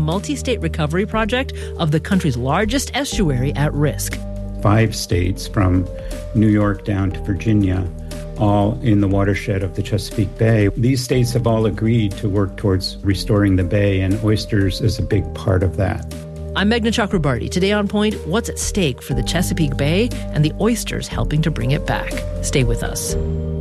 multi-state recovery project of the country's largest estuary at risk. 5 states from New York down to Virginia, all in the watershed of the Chesapeake Bay. These states have all agreed to work towards restoring the bay, and oysters is a big part of that. I'm Meghna Chakrabarti. Today on Point, what's at stake for the Chesapeake Bay and the oysters helping to bring it back? Stay with us.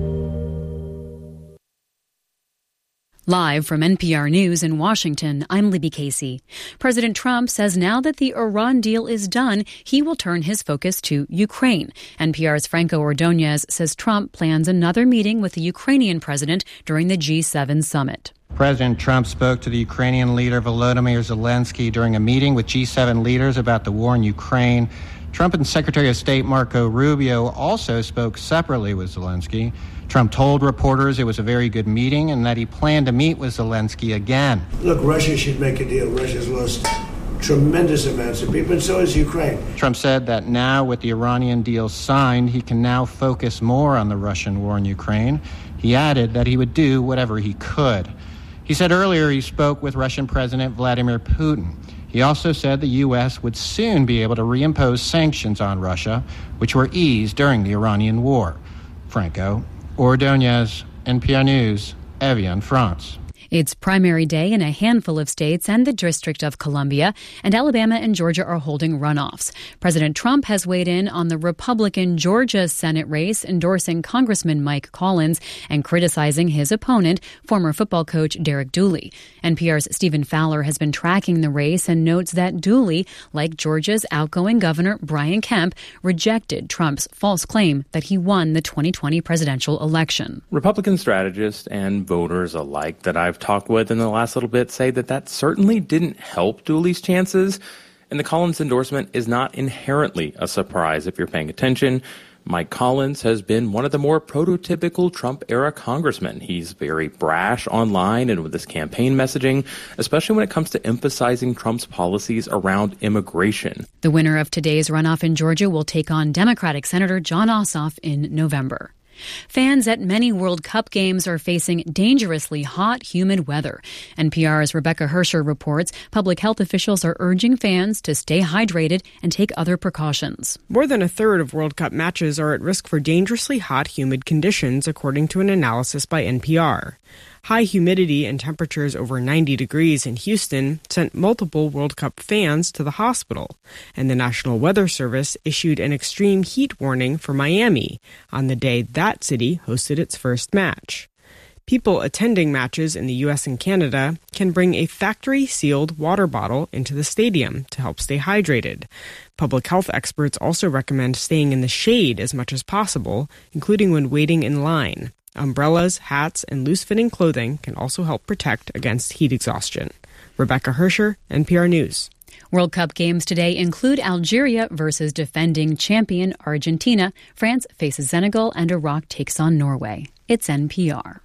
Live from NPR News in Washington, I'm Libby Casey. President Trump says now that the Iran deal is done, he will turn his focus to Ukraine. NPR's Franco Ordonez says Trump plans another meeting with the Ukrainian president during the G7 summit. President Trump spoke to the Ukrainian leader Volodymyr Zelensky during a meeting with G7 leaders about the war in Ukraine. Trump and Secretary of State Marco Rubio also spoke separately with Zelensky. Trump told reporters it was a very good meeting and that he planned to meet with Zelensky again. Look, Russia should make a deal. Russia's lost tremendous amounts of people, and so has Ukraine. Trump said that now with the Iranian deal signed, he can now focus more on the Russian war in Ukraine. He added that he would do whatever he could. He said earlier he spoke with Russian President Vladimir Putin. He also said the U.S. would soon be able to reimpose sanctions on Russia, which were eased during the Iranian war. Franco Ordonez, NPR News, Evian, France. It's primary day in a handful of states and the District of Columbia, and Alabama and Georgia are holding runoffs. President Trump has weighed in on the Republican Georgia Senate race, endorsing Congressman Mike Collins and criticizing his opponent, former football coach Derek Dooley. NPR's Stephen Fowler has been tracking the race and notes that Dooley, like Georgia's outgoing governor Brian Kemp, rejected Trump's false claim that he won the 2020 presidential election. Republican strategists and voters alike that I've talked with in the last little bit say that certainly didn't help Dooley's chances. And the Collins endorsement is not inherently a surprise if you're paying attention. Mike Collins has been one of the more prototypical Trump-era congressmen. He's very brash online and with his campaign messaging, especially when it comes to emphasizing Trump's policies around immigration. The winner of today's runoff in Georgia will take on Democratic Senator Jon Ossoff in November. Fans at many World Cup games are facing dangerously hot, humid weather. NPR's Rebecca Hersher reports public health officials are urging fans to stay hydrated and take other precautions. More than a third of World Cup matches are at risk for dangerously hot, humid conditions, according to an analysis by NPR. High humidity and temperatures over 90 degrees in Houston sent multiple World Cup fans to the hospital, and the National Weather Service issued an extreme heat warning for Miami on the day that city hosted its first match. People attending matches in the U.S. and Canada can bring a factory-sealed water bottle into the stadium to help stay hydrated. Public health experts also recommend staying in the shade as much as possible, including when waiting in line. Umbrellas, hats, and loose-fitting clothing can also help protect against heat exhaustion. Rebecca Hersher, NPR News. World Cup games today include Algeria versus defending champion Argentina. France faces Senegal, and Iraq takes on Norway. It's NPR.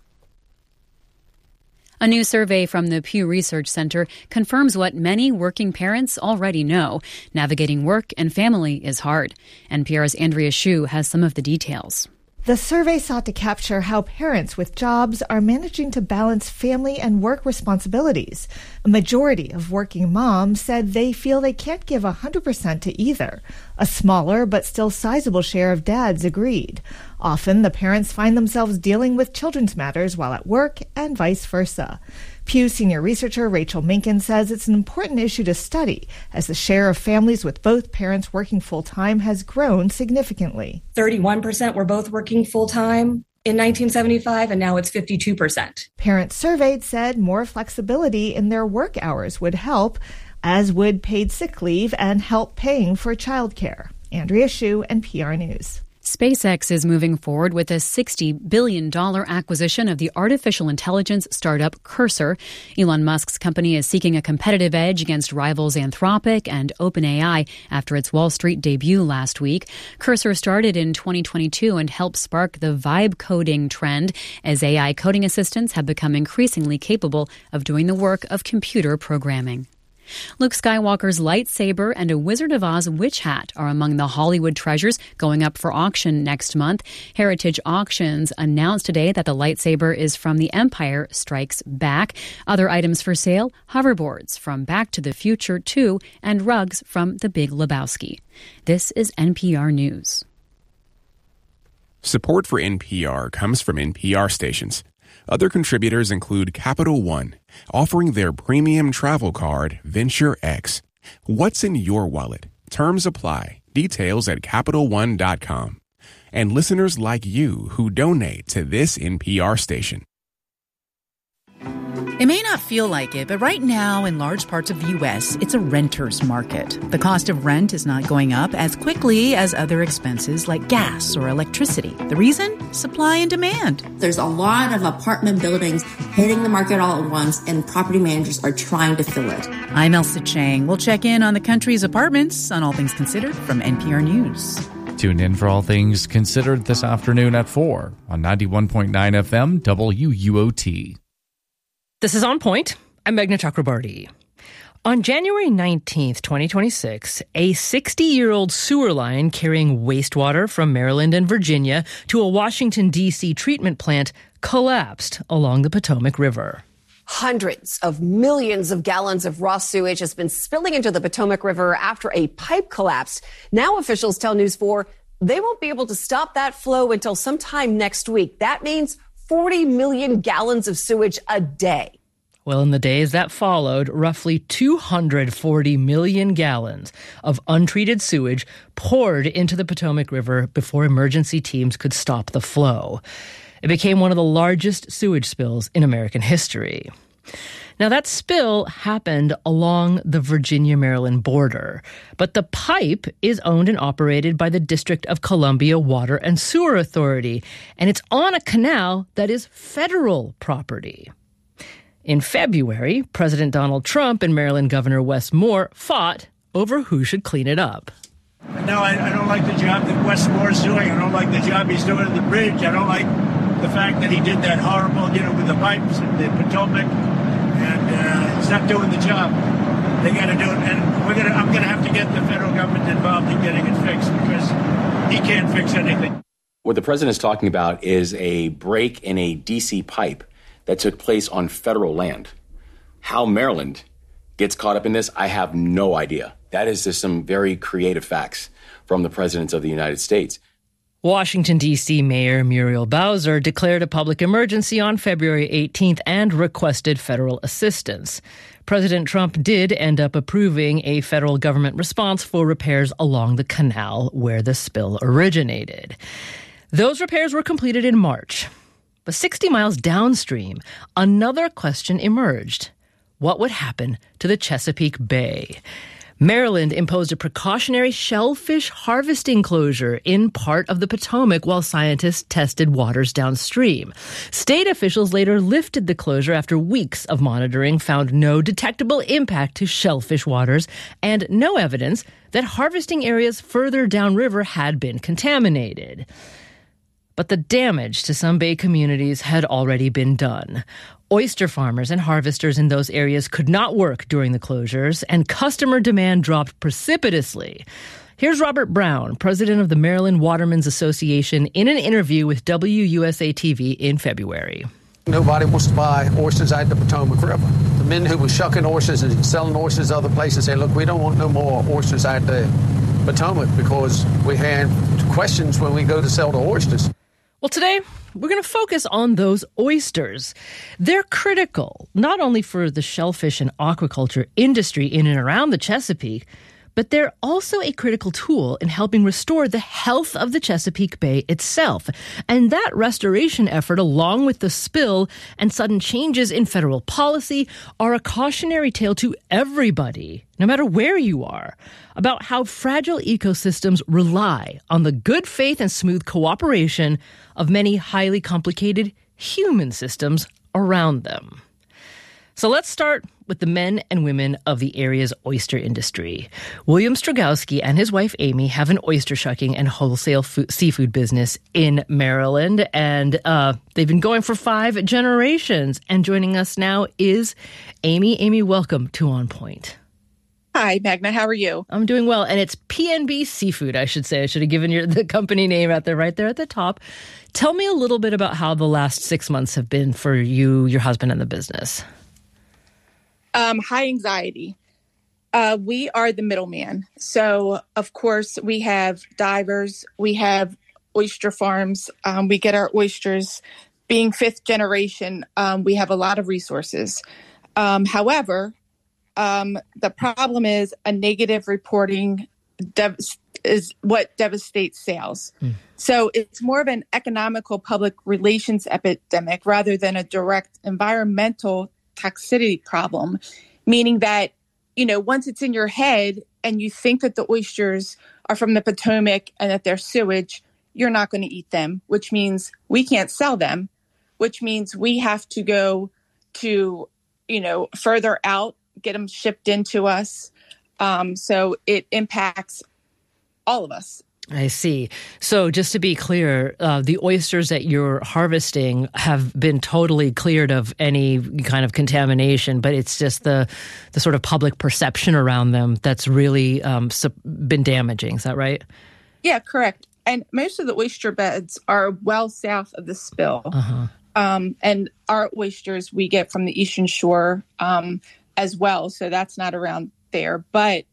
A new survey from the Pew Research Center confirms what many working parents already know. Navigating work and family is hard. NPR's Andrea Hsu has some of the details. The survey sought to capture how parents with jobs are managing to balance family and work responsibilities. A majority of working moms said they feel they can't give 100% to either. A smaller but still sizable share of dads agreed. Often, the parents find themselves dealing with children's matters while at work and vice versa. Pew senior researcher Rachel Minkin says it's an important issue to study as the share of families with both parents working full-time has grown significantly. 31% were both working full-time in 1975, and now it's 52%. Parents surveyed said more flexibility in their work hours would help, as would paid sick leave and help paying for childcare. Andrea Hsu, NPR News. SpaceX is moving forward with a $60 billion acquisition of the artificial intelligence startup Cursor. Elon Musk's company is seeking a competitive edge against rivals Anthropic and OpenAI after its Wall Street debut last week. Cursor started in 2022 and helped spark the vibe coding trend as AI coding assistants have become increasingly capable of doing the work of computer programming. Luke Skywalker's lightsaber and a Wizard of Oz witch hat are among the Hollywood treasures going up for auction next month. Heritage Auctions announced today that the lightsaber is from The Empire Strikes Back. Other items for sale, hoverboards from Back to the Future 2 and rugs from The Big Lebowski. This is NPR News. Support for NPR comes from NPR stations. Other contributors include Capital One, offering their premium travel card, Venture X. What's in your wallet? Terms apply. Details at CapitalOne.com. And listeners like you who donate to this NPR station. It may not feel like it, but right now in large parts of the U.S., it's a renter's market. The cost of rent is not going up as quickly as other expenses like gas or electricity. The reason? Supply and demand. There's a lot of apartment buildings hitting the market all at once, and property managers are trying to fill it. I'm Elsa Chang. We'll check in on the country's apartments on All Things Considered from NPR News. Tune in for All Things Considered this afternoon at 4 on 91.9 FM WUOT. This is On Point. I'm Meghna Chakrabarti. On January 19th, 2026, a 60-year-old sewer line carrying wastewater from Maryland and Virginia to a Washington, D.C. treatment plant collapsed along the Potomac River. Hundreds of millions of gallons of raw sewage has been spilling into the Potomac River after a pipe collapsed. Now officials tell News 4 they won't be able to stop that flow until sometime next week. That means 40 million gallons of sewage a day. Well, in the days that followed, roughly 240 million gallons of untreated sewage poured into the Potomac River before emergency teams could stop the flow. It became one of the largest sewage spills in American history. Now, that spill happened along the Virginia-Maryland border, but the pipe is owned and operated by the District of Columbia Water and Sewer Authority, and it's on a canal that is federal property. In February, President Donald Trump and Maryland Governor Wes Moore fought over who should clean it up. No, I don't like the job that Wes Moore is doing. I don't like the job he's doing at the bridge. I don't like the fact that he did that horrible, with the pipes and the Potomac. And he's not doing the job. They got to do it, and I'm going to have to get the federal government involved in getting it fixed because he can't fix anything. What the president is talking about is a break in a D.C. pipe that took place on federal land. How Maryland gets caught up in this, I have no idea. That is just some very creative facts from the presidents of the United States. Washington, D.C. Mayor Muriel Bowser declared a public emergency on February 18th and requested federal assistance. President Trump did end up approving a federal government response for repairs along the canal where the spill originated. Those repairs were completed in March. But 60 miles downstream, another question emerged. What would happen to the Chesapeake Bay? Maryland imposed a precautionary shellfish harvesting closure in part of the Potomac while scientists tested waters downstream. State officials later lifted the closure after weeks of monitoring found no detectable impact to shellfish waters and no evidence that harvesting areas further downriver had been contaminated. But the damage to some bay communities had already been done. Oyster farmers and harvesters in those areas could not work during the closures, and customer demand dropped precipitously. Here's Robert Brown, president of the Maryland Watermen's Association, in an interview with WUSA-TV in February. Nobody wants to buy oysters out the Potomac River. The men who were shucking oysters and selling oysters other places say, look, we don't want no more oysters out the Potomac because we had questions when we go to sell the oysters. Well, today, we're going to focus on those oysters. They're critical, not only for the shellfish and aquaculture industry in and around the Chesapeake, but they're also a critical tool in helping restore the health of the Chesapeake Bay itself. And that restoration effort, along with the spill and sudden changes in federal policy, are a cautionary tale to everybody, no matter where you are, about how fragile ecosystems rely on the good faith and smooth cooperation of many highly complicated human systems around them. So let's start with the men and women of the area's oyster industry. William Strugowski and his wife Amy have an oyster shucking and wholesale seafood business in Maryland, and they've been going for 5 generations. And joining us now is Amy. Amy, welcome to On Point. Hi, Magna. How are you? I'm doing well. And it's PNB Seafood, I should say. I should have given you the company name right there at the top. Tell me a little bit about how the last 6 months have been for you, your husband, and the business. High anxiety. We are the middleman. So, of course, we have divers. We have oyster farms. We get our oysters. Being fifth generation, we have a lot of resources. However, the problem is a negative reporting is what devastates sales. So it's more of an economical public relations epidemic rather than a direct environmental toxicity problem, meaning that, once it's in your head and you think that the oysters are from the Potomac and that they're sewage, you're not going to eat them, which means we can't sell them, which means we have to go to, further out, get them shipped into us. So it impacts all of us. I see. So just to be clear, the oysters that you're harvesting have been totally cleared of any kind of contamination, but it's just the sort of public perception around them that's really been damaging. Is that right? Yeah, correct. And most of the oyster beds are well south of the spill. And our oysters we get from the Eastern Shore as well. So that's not around there. But,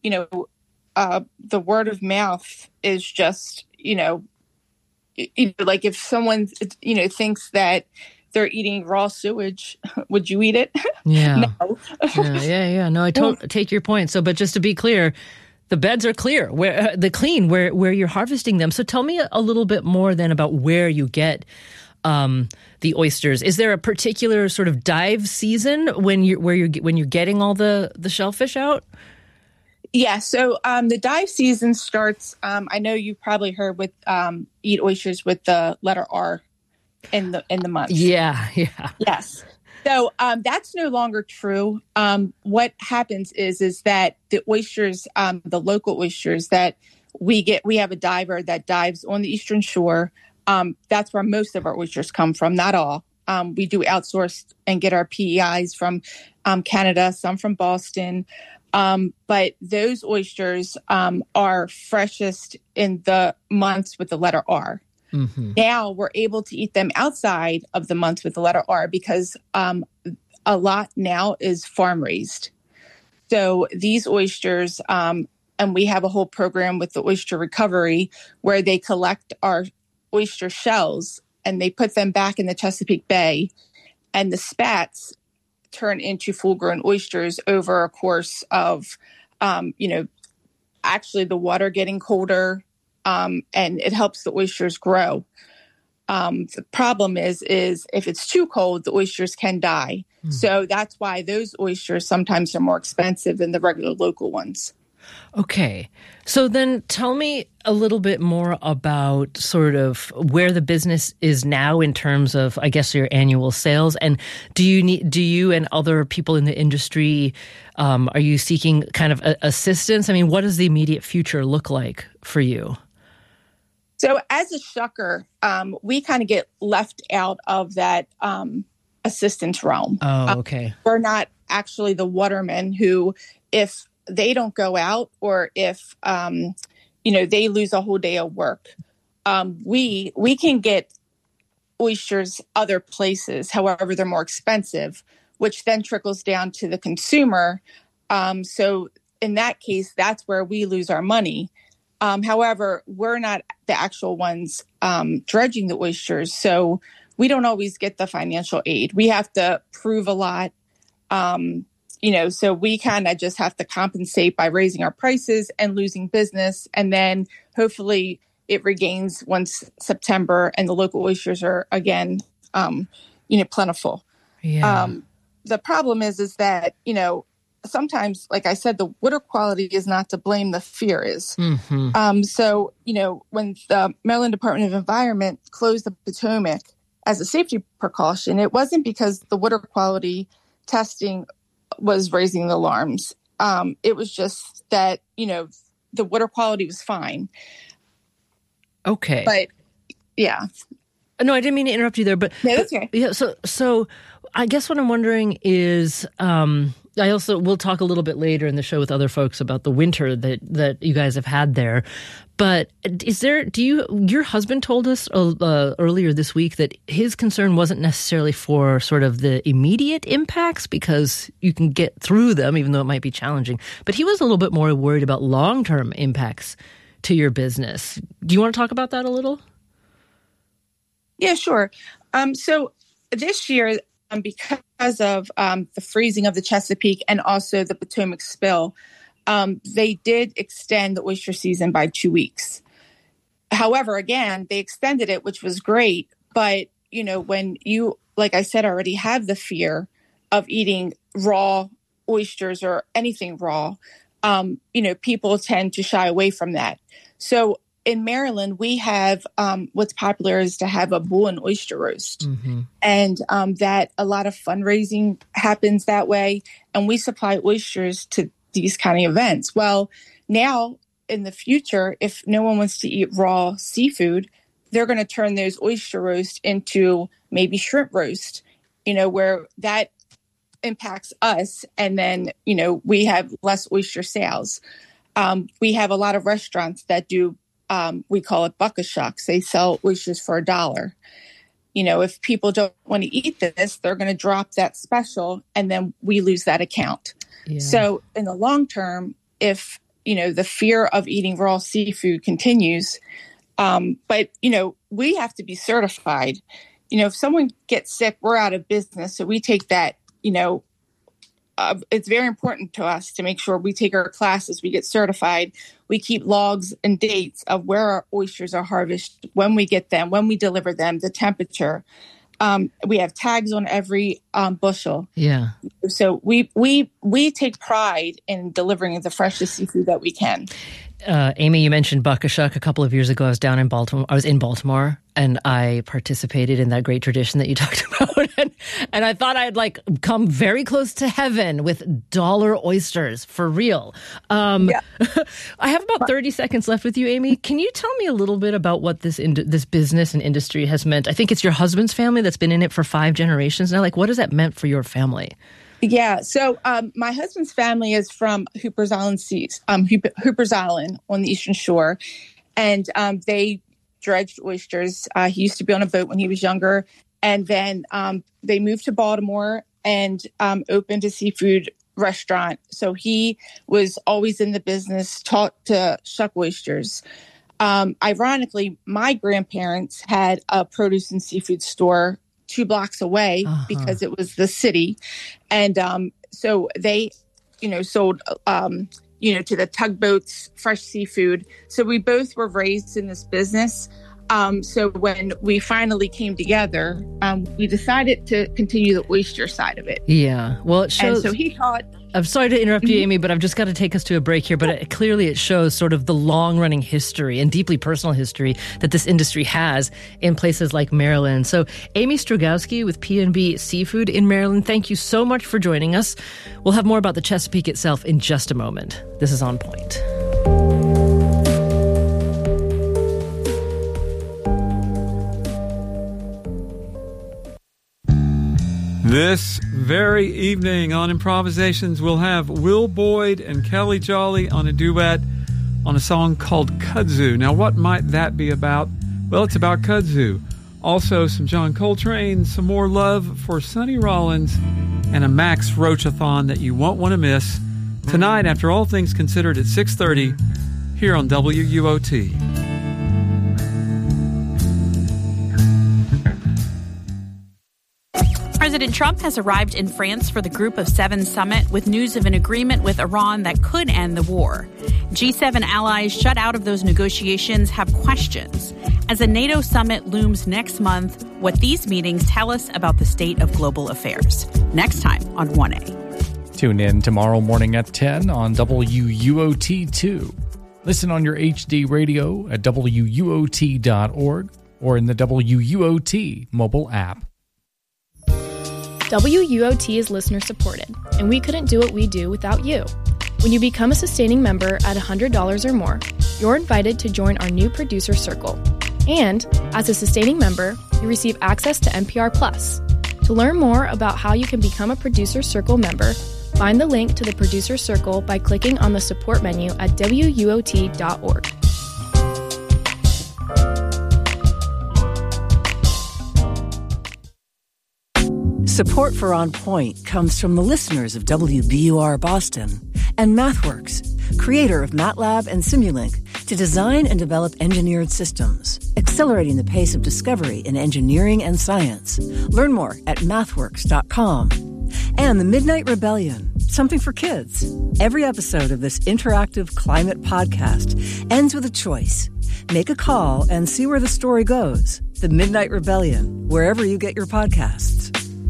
the word of mouth is just, like if someone, thinks that they're eating raw sewage, would you eat it? Yeah. No. Yeah. No, I take your point. So, but just to be clear, the beds are clear, where you're harvesting them. So tell me a little bit more then about where you get the oysters. Is there a particular sort of dive season when you're getting all the shellfish out? Yeah, so the dive season starts. I know you've probably heard with eat oysters with the letter R in the month. Yeah. Yes. So that's no longer true. What happens is that the oysters, the local oysters that we have a diver that dives on the Eastern Shore. That's where most of our oysters come from. Not all. We do outsource and get our PEIs from Canada, some from Boston. But those oysters are freshest in the months with the letter R. Mm-hmm. Now we're able to eat them outside of the months with the letter R because a lot now is farm raised. So these oysters, and we have a whole program with the oyster recovery where they collect our oyster shells and they put them back in the Chesapeake Bay, and the spats turn into full-grown oysters over a course of, actually the water getting colder, and it helps the oysters grow. The problem is if it's too cold, the oysters can die. So that's why those oysters sometimes are more expensive than the regular local ones. Okay. So then tell me a little bit more about sort of where the business is now in terms of, I guess, your annual sales. And do you and other people in the industry, are you seeking kind of assistance? I mean, what does the immediate future look like for you? So as a shucker, we kind of get left out of that assistance realm. Oh, okay. We're not actually the watermen who, if they don't go out or if, they lose a whole day of work, we can get oysters other places. However, they're more expensive, which then trickles down to the consumer. So in that case, that's where we lose our money. However, we're not the actual ones dredging the oysters, so we don't always get the financial aid. We have to prove a lot, so we kind of just have to compensate by raising our prices and losing business, and then hopefully it regains once September and the local oysters are again, plentiful. Yeah. The problem is that, sometimes, like I said, the water quality is not to blame, the fear is. Mm-hmm. So, when the Maryland Department of Environment closed the Potomac as a safety precaution, it wasn't because the water quality testing was raising the alarms. It was just that, the water quality was fine. Okay. But, yeah. No, I didn't mean to interrupt you there, but... No, that's okay. Yeah, so I guess what I'm wondering is... we'll talk a little bit later in the show with other folks about the winter that you guys have had there. But your husband told us earlier this week that his concern wasn't necessarily for sort of the immediate impacts, because you can get through them, even though it might be challenging. But he was a little bit more worried about long-term impacts to your business. Do you want to talk about that a little? Yeah, sure. So this year, because of the freezing of the Chesapeake and also the Potomac spill, they did extend the oyster season by 2 weeks. However, again, they extended it, which was great. But, when you, like I said, already have the fear of eating raw oysters or anything raw, people tend to shy away from that. So in Maryland, we have what's popular is to have a bull and oyster roast. Mm-hmm. And that a lot of fundraising happens that way. And we supply oysters to these kind of events. Well, now in the future, if no one wants to eat raw seafood, they're going to turn those oyster roast into maybe shrimp roast, where that impacts us. And then, we have less oyster sales. We have a lot of restaurants that do, we call it bucket shucks. They sell oysters for $1. If people don't want to eat this, they're going to drop that special, and then we lose that account. Yeah. So in the long term, if, the fear of eating raw seafood continues, but, we have to be certified. If someone gets sick, we're out of business. So we take that, it's very important to us to make sure we take our classes, we get certified. We keep logs and dates of where our oysters are harvested, when we get them, when we deliver them, the temperature. We have tags on every bushel. Yeah. So we take pride in delivering the freshest seafood that we can. Amy, you mentioned bucket shuck. A couple of years ago, I was in Baltimore, and I participated in that great tradition that you talked about. And I thought I'd come very close to heaven with dollar oysters for real. Yeah. I have about 30 seconds left with you, Amy. Can you tell me a little bit about what this business and industry has meant? I think it's your husband's family that's been in it for 5 generations now. What has that meant for your family? Yeah. So my husband's family is from Hoopers Island Hoopers Island on the Eastern Shore. And they dredged oysters. He used to be on a boat when he was younger. And then they moved to Baltimore and opened a seafood restaurant. So he was always in the business, taught to shuck oysters. Ironically, my grandparents had a produce and seafood store 2 blocks away because it was the city. And so they, sold, to the tugboats, fresh seafood. So we both were raised in this business. So when we finally came together, we decided to continue the oyster side of it. Yeah. Well, it shows. And so he taught. I'm sorry to interrupt you, Amy, but I've just got to take us to a break here. But clearly it shows sort of the long-running history and deeply personal history that this industry has in places like Maryland. So Amy Strugowski with P&B Seafood in Maryland, thank you so much for joining us. We'll have more about the Chesapeake itself in just a moment. This is On Point. This very evening on Improvisations, we'll have Will Boyd and Kelly Jolly on a duet on a song called Kudzu. Now, what might that be about? Well, it's about kudzu. Also, some John Coltrane, some more love for Sonny Rollins, and a Max Roach-a-thon that you won't want to miss tonight after All Things Considered at 6:30 here on WUOT. President Trump has arrived in France for the Group of Seven summit with news of an agreement with Iran that could end the war. G7 allies shut out of those negotiations have questions. As a NATO summit looms next month, what these meetings tell us about the state of global affairs. Next time on 1A. Tune in tomorrow morning at 10 on WUOT2. Listen on your HD radio at WUOT.org or in the WUOT mobile app. WUOT is listener supported, and we couldn't do what we do without you. When you become a sustaining member at $100 or more, you're invited to join our new producer circle. And as a sustaining member, you receive access to NPR Plus. To learn more about how you can become a producer circle member, Find the link to the Producer Circle by clicking on the support menu at WUOT.org. Support for On Point comes from the listeners of WBUR Boston and MathWorks, creator of MATLAB and Simulink, to design and develop engineered systems, accelerating the pace of discovery in engineering and science. Learn more at mathworks.com. And the Midnight Rebellion, something for kids. Every episode of this interactive climate podcast ends with a choice. Make a call and see where the story goes. The Midnight Rebellion, wherever you get your podcasts.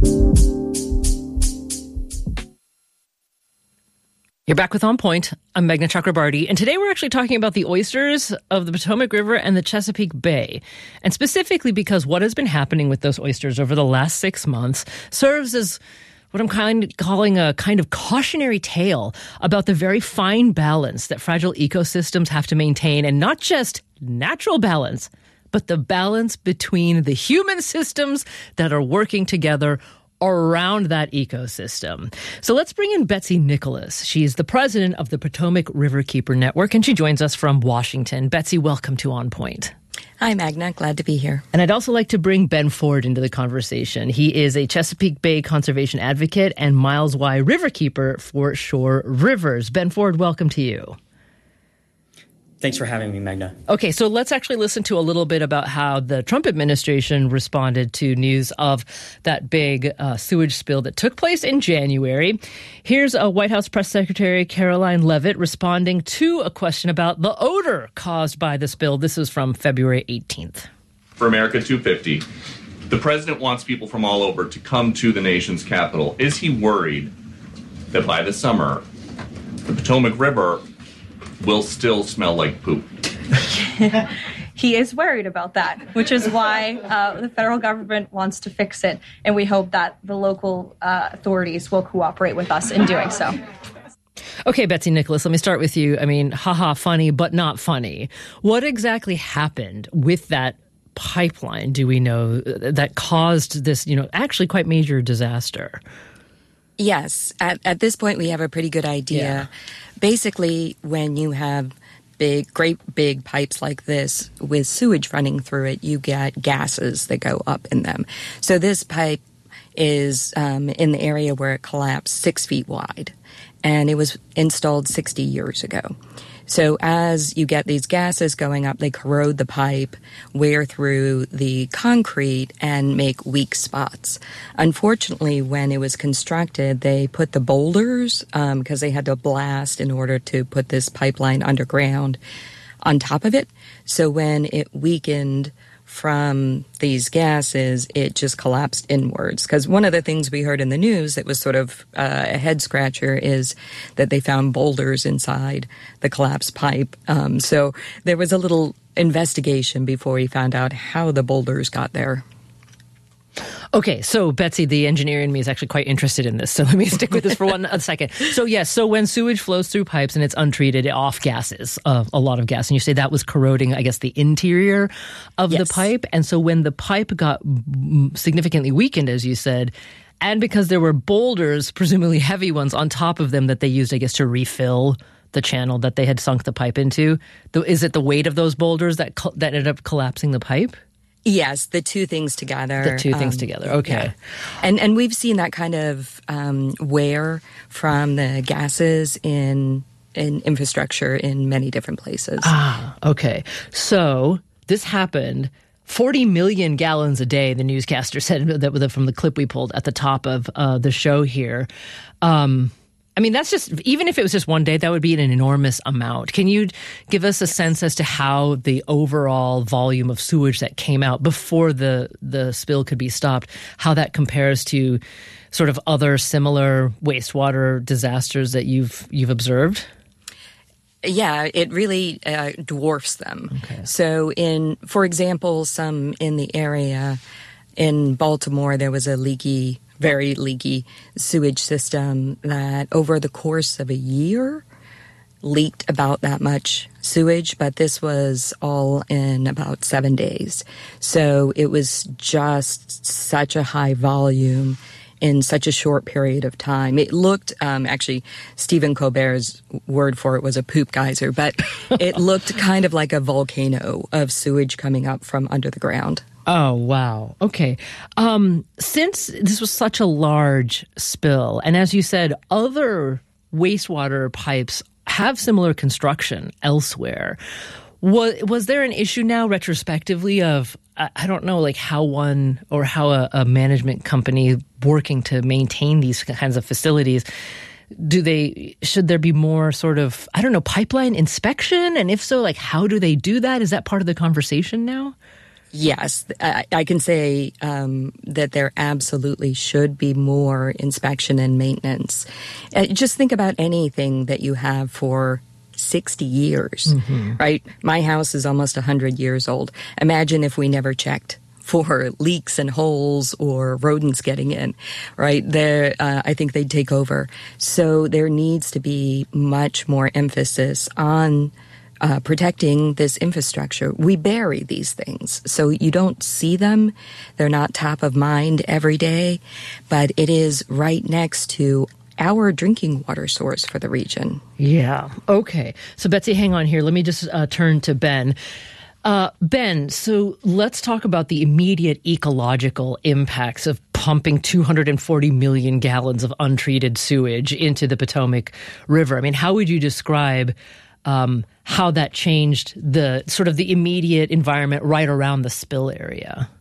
You're back with On Point. I'm Meghna Chakrabarty, and today we're actually talking about the oysters of the Potomac River and the Chesapeake Bay, and specifically because what has been happening with those oysters over the last 6 months serves as what I'm calling a kind of cautionary tale about the very fine balance that fragile ecosystems have to maintain, and not just natural balance, but the balance between the human systems that are working together around that ecosystem. So let's bring in Betsy Nicholas. She's the president of the Potomac Riverkeeper Network, and she joins us from Washington. Betsy, welcome to On Point. Hi, Meghna. Glad to be here. And I'd also like to bring Ben Ford into the conversation. He is a Chesapeake Bay conservation advocate and Miles Y riverkeeper for Shore Rivers. Ben Ford, welcome to you. Thanks for having me, Meghna. Okay, so let's actually listen to a little bit about how the Trump administration responded to news of that big sewage spill that took place in January. Here's White House Press Secretary Caroline Leavitt responding to a question about the odor caused by the spill. This is from February 18th. For America 250, the president wants people from all over to come to the nation's capital. Is he worried that by the summer, the Potomac River will still smell like poop? He is worried about that, which is why the federal government wants to fix it, and we hope that the local authorities will cooperate with us in doing so. Okay, Betsy Nicholas, let me start with you. I mean, haha, funny, but not funny. What exactly happened with that pipeline, do we know, that caused this, actually quite major disaster? Yes. At this point, we have a pretty good idea. Yeah. Basically, when you have great big pipes like this with sewage running through it, you get gases that go up in them. So this pipe is in the area where it collapsed 6 feet wide, and it was installed 60 years ago. So as you get these gases going up, they corrode the pipe, wear through the concrete, and make weak spots. Unfortunately, when it was constructed, they put the boulders, because they had to blast in order to put this pipeline underground, on top of it. So when it weakened from these gases, it just collapsed inwards. Because one of the things we heard in the news that was sort of a head scratcher is that they found boulders inside the collapsed pipe. So there was a little investigation before we found out how the boulders got there. Okay, so Betsy, the engineer in me is actually quite interested in this, so let me stick with this for a second. So yes, so when sewage flows through pipes and it's untreated, it off gases a lot of gas, and you say that was corroding, I guess, the interior of the pipe, and so when the pipe got significantly weakened, as you said, and because there were boulders, presumably heavy ones, on top of them that they used, I guess, to refill the channel that they had sunk the pipe into, is it the weight of those boulders that ended up collapsing the pipe? Yes, the two things together. Okay. Yeah. And we've seen that kind of wear from the gases in infrastructure in many different places. Okay. So this happened 40 million gallons a day, the newscaster said that from the clip we pulled at the top of the show here. I mean, that's just, even if it was just one day, that would be an enormous amount. Can you give us a sense as to how the overall volume of sewage that came out before the spill could be stopped, how that compares to sort of other similar wastewater disasters that you've observed? Yeah, it really dwarfs them. Okay. So for example, some in the area in Baltimore, there was a very leaky sewage system that over the course of a year leaked about that much sewage, but this was all in about 7 days. So it was just such a high volume. in such a short period of time. It looked, actually, Stephen Colbert's word for it was a poop geyser, but it looked kind of like a volcano of sewage coming up from under the ground. Oh, wow. Okay. Since this was such a large spill, and as you said, other wastewater pipes have similar construction elsewhere, was there an issue now retrospectively of, I don't know, like how one or how a management company working to maintain these kinds of facilities, should there be more sort of, I don't know, pipeline inspection? And if so, like how do they do that? Is that part of the conversation now? Yes, I can say that there absolutely should be more inspection and maintenance. Just think about anything that you have for 60 years, right? My house is almost 100 years old. Imagine if we never checked for leaks and holes or rodents getting in, right? I think they'd take over. So there needs to be much more emphasis on protecting this infrastructure. We bury these things, so you don't see them. They're not top of mind every day, but it is right next to our drinking water source for the region. Yeah. Okay. So Betsy, hang on here. Let me just turn to Ben. Ben, so let's talk about the immediate ecological impacts of pumping 240 million gallons of untreated sewage into the Potomac River. I mean, how would you describe how that changed the sort of the immediate environment right around the spill area?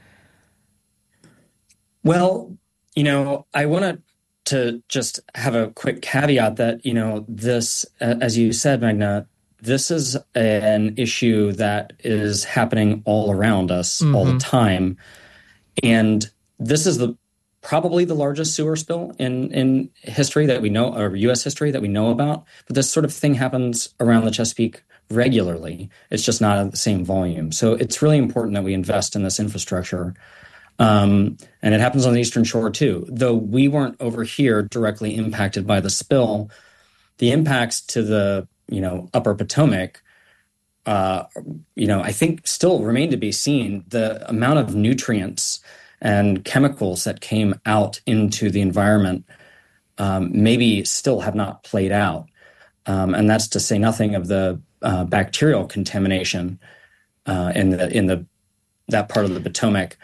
Well, I wanted to just have a quick caveat that, this, as you said, Magna, this is an issue that is happening all around us all the time. And this is probably the largest sewer spill in history that we know, or U.S. history that we know about. But this sort of thing happens around the Chesapeake regularly. It's just not at the same volume. So it's really important that we invest in this infrastructure. And it happens on the Eastern Shore too. Though we weren't over here directly impacted by the spill, the impacts to the, upper Potomac, I think still remain to be seen. The amount of nutrients and chemicals that came out into the environment maybe still have not played out. And that's to say nothing of the bacterial contamination in that part of the Potomac.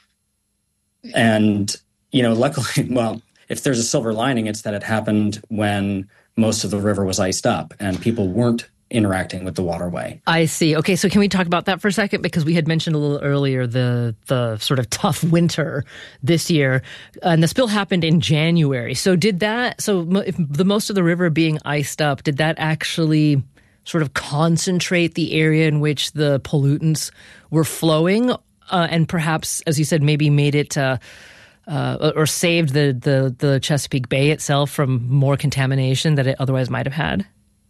And, luckily, well, if there's a silver lining, it's that it happened when most of the river was iced up and people weren't interacting with the waterway. I see. Okay, so can we talk about that for a second? Because we had mentioned a little earlier the sort of tough winter this year, and the spill happened in January. So if the most of the river being iced up, did that actually sort of concentrate the area in which the pollutants were flowing? And perhaps, as you said, maybe made it or saved the Chesapeake Bay itself from more contamination that it otherwise might have had?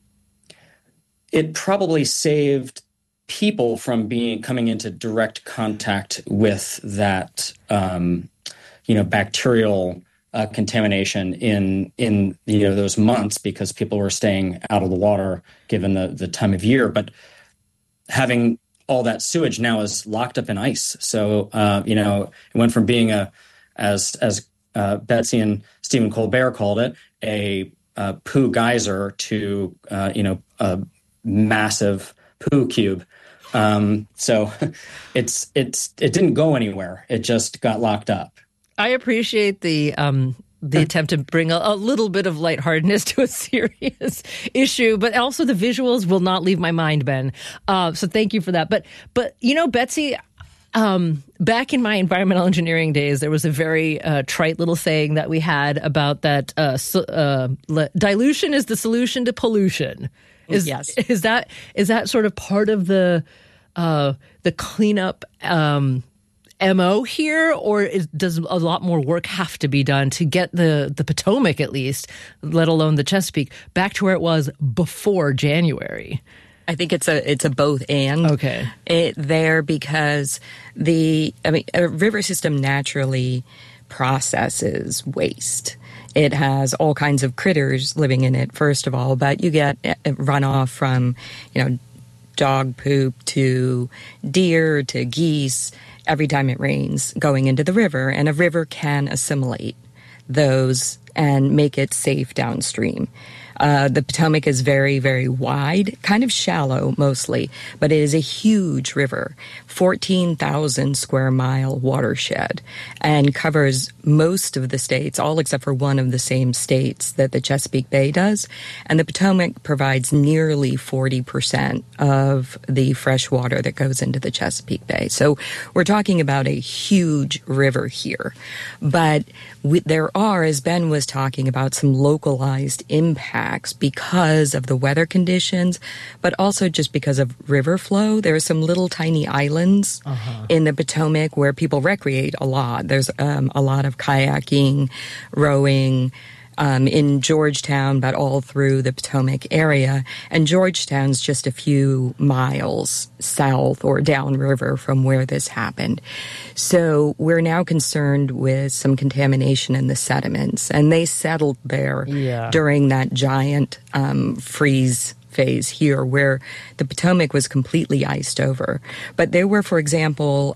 It probably saved people from coming into direct contact with that, bacterial contamination in those months, because people were staying out of the water given the time of year. But having all that sewage now is locked up in ice. So, it went from being as Betsy and Stephen Colbert called it, a poo geyser to, a massive poo cube. So it didn't go anywhere. It just got locked up. I appreciate the attempt to bring a little bit of lightheartedness to a serious issue, but also the visuals will not leave my mind, Ben. So thank you for that. But Betsy, back in my environmental engineering days, there was a very trite little saying that we had about that dilution is the solution to pollution. Yes. Is that sort of part of the cleanup MO here, or does a lot more work have to be done to get the Potomac, at least, let alone the Chesapeake, back to where it was before January? I think it's a both and. Okay. Because a river system naturally processes waste. It has all kinds of critters living in it, first of all, but you get runoff from, dog poop to deer to geese every time it rains going into the river, and a river can assimilate those and make it safe downstream. The Potomac is very, very wide, kind of shallow mostly, but it is a huge river, 14,000 square mile watershed, and covers most of the states, all except for one of the same states that the Chesapeake Bay does. And the Potomac provides nearly 40% of the fresh water that goes into the Chesapeake Bay. So we're talking about a huge river here. But there are, as Ben was talking about, some localized impacts because of the weather conditions, but also just because of river flow. There are some little tiny islands in the Potomac where people recreate a lot. There's a lot of kayaking, rowing, in Georgetown, but all through the Potomac area. And Georgetown's just a few miles south or downriver from where this happened. So we're now concerned with some contamination in the sediments, and they settled there during that giant freeze phase here where the Potomac was completely iced over. But there were, for example,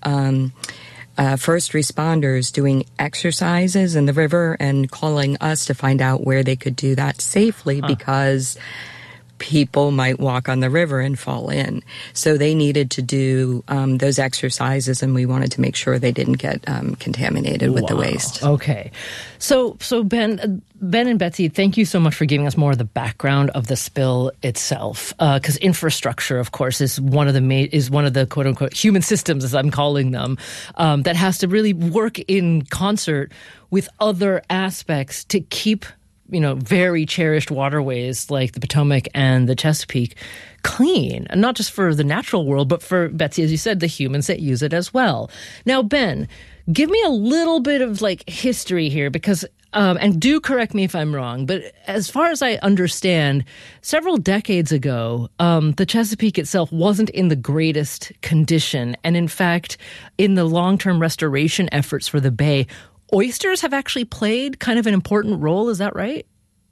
first responders doing exercises in the river and calling us to find out where they could do that safely because people might walk on the river and fall in. So they needed to do those exercises, and we wanted to make sure they didn't get contaminated with the waste. Okay. So Ben and Betsy, thank you so much for giving us more of the background of the spill itself. Because infrastructure, of course, is one of the quote unquote human systems, as I'm calling them, that has to really work in concert with other aspects to keep very cherished waterways like the Potomac and the Chesapeake clean, and not just for the natural world, but for, Betsy, as you said, the humans that use it as well. Now, Ben, give me a little bit of history here because, and do correct me if I'm wrong, but as far as I understand, several decades ago, the Chesapeake itself wasn't in the greatest condition. And in fact, in the long-term restoration efforts for the bay, oysters have actually played kind of an important role. Is that right?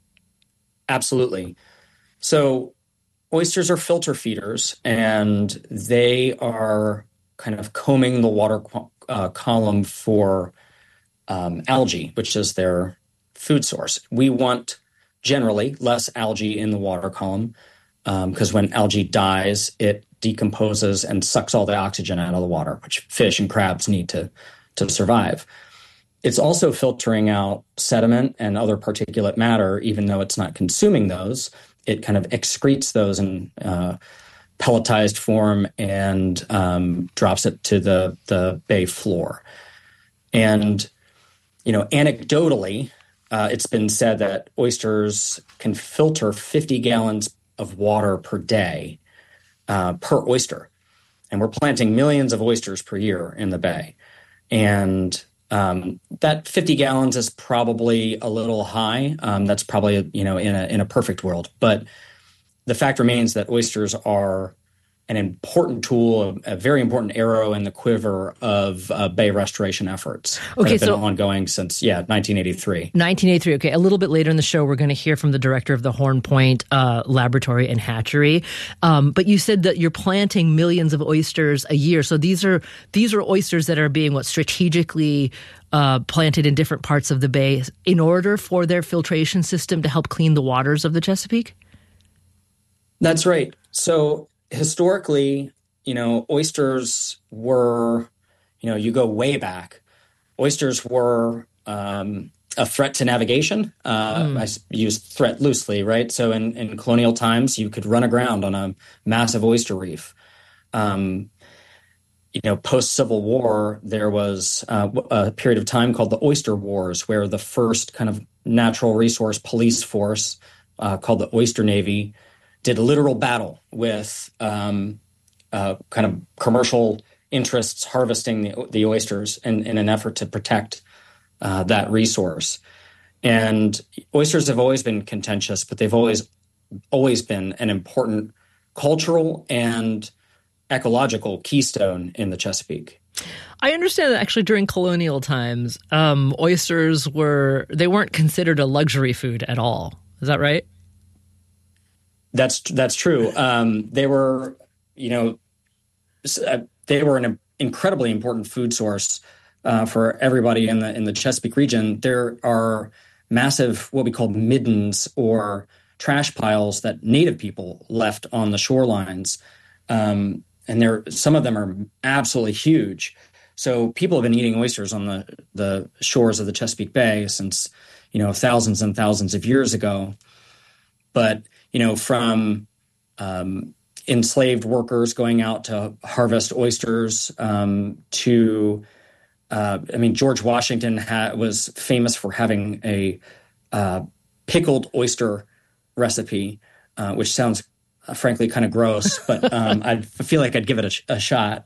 Absolutely. So oysters are filter feeders, and they are kind of combing the water column for algae, which is their food source. We want generally less algae in the water column because when algae dies, it decomposes and sucks all the oxygen out of the water, which fish and crabs need to survive. It's also filtering out sediment and other particulate matter, even though it's not consuming those. It kind of excretes those in pelletized form and drops it to the bay floor. And, anecdotally, it's been said that oysters can filter 50 gallons of water per day per oyster. And we're planting millions of oysters per year in the bay. And that 50 gallons is probably a little high. That's probably, in a perfect world. But the fact remains that oysters are an important tool, a very important arrow in the quiver of bay restoration efforts that have been ongoing since, 1983. 1983. Okay, a little bit later in the show, we're going to hear from the director of the Horn Point Laboratory and Hatchery. But you said that you're planting millions of oysters a year. So these are oysters that are being strategically planted in different parts of the bay in order for their filtration system to help clean the waters of the Chesapeake? That's right. So historically, oysters were, you go way back, oysters were a threat to navigation. I use threat loosely, right? So in colonial times, you could run aground on a massive oyster reef. Post-Civil War, there was a period of time called the Oyster Wars, where the first kind of natural resource police force called the Oyster Navy did a literal battle with kind of commercial interests harvesting the oysters in an effort to protect that resource. And oysters have always been contentious, but they've always been an important cultural and ecological keystone in the Chesapeake. I understand that actually during colonial times, oysters weren't considered a luxury food at all. Is that right? That's true. They were, they were an incredibly important food source for everybody in the Chesapeake region, there are massive what we call middens or trash piles that native people left on the shorelines. And some of them are absolutely huge. So people have been eating oysters on the shores of the Chesapeake Bay since, thousands and thousands of years ago. But, from enslaved workers going out to harvest oysters to George Washington was famous for having a pickled oyster recipe, which sounds frankly kind of gross, but I feel like I'd give it a shot.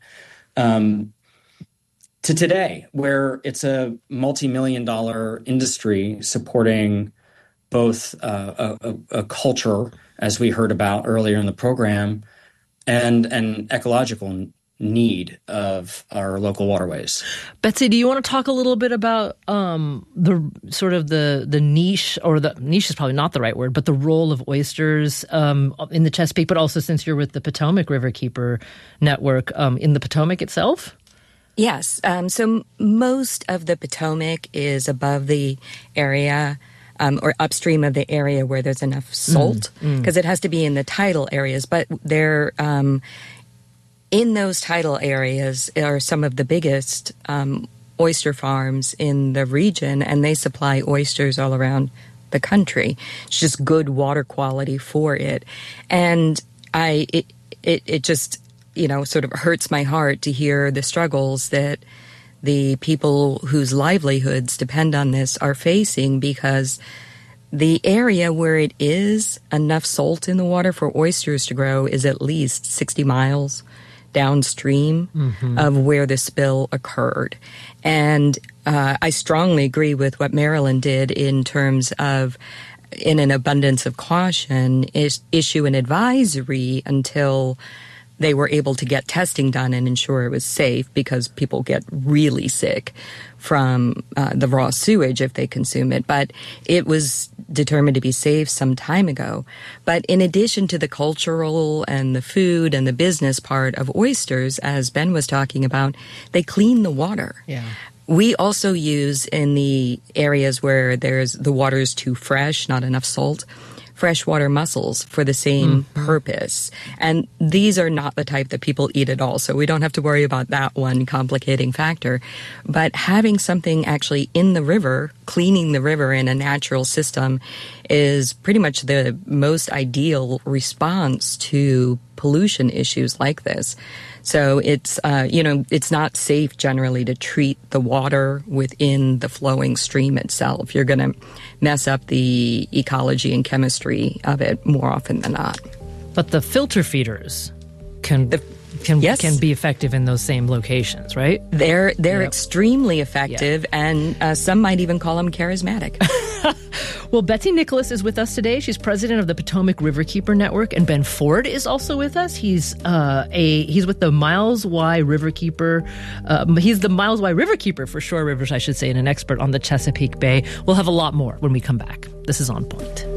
To today, where it's a multi-million-dollar industry supporting both a culture, as we heard about earlier in the program, and an ecological need of our local waterways. Betsy, do you want to talk a little bit about the niche, or the niche is probably not the right word, but the role of oysters in the Chesapeake, but also since you're with the Potomac Riverkeeper Network, in the Potomac itself? Yes. So most of the Potomac is above the area or upstream of the area where there's enough salt, because it has to be in the tidal areas. But they're in those tidal areas are some of the biggest oyster farms in the region, and they supply oysters all around the country. It's just good water quality for it. And it just sort of hurts my heart to hear the struggles that the people whose livelihoods depend on this are facing, because the area where it is enough salt in the water for oysters to grow is at least 60 miles downstream of where the spill occurred. And I strongly agree with what Maryland did in terms of, in an abundance of caution, issue an advisory until they were able to get testing done and ensure it was safe, because people get really sick from the raw sewage if they consume it. But it was determined to be safe some time ago. But in addition to the cultural and the food and the business part of oysters, as Ben was talking about, they clean the water. Yeah. We also use, in the areas where the water is too fresh, not enough salt, freshwater mussels for the same purpose. And these are not the type that people eat at all, so we don't have to worry about that one complicating factor. But having something actually in the river, cleaning the river in a natural system, is pretty much the most ideal response to pollution issues like this. So it's, it's not safe generally to treat the water within the flowing stream itself. You're going to mess up the ecology and chemistry of it more often than not. But the filter feeders can be effective in those same locations, right? They're extremely effective, and some might even call them charismatic. Well, Betsy Nicholas is with us today. She's president of the Potomac Riverkeeper Network, and Ben Ford is also with us. He's with the Miles Y Riverkeeper. He's the Miles Y Riverkeeper for Shore Rivers, I should say, and an expert on the Chesapeake Bay. We'll have a lot more when we come back. This is On Point.